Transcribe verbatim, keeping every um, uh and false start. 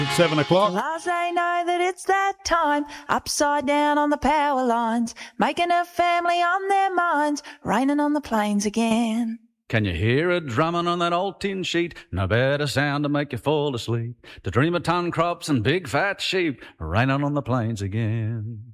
At seven o'clock. Last they know that it's that time, upside down on the power lines, making a family on their minds, raining on the plains again. Can you hear it drumming on that old tin sheet? No better sound to make you fall asleep. To dream of ton crops and big fat sheep, raining on the plains again.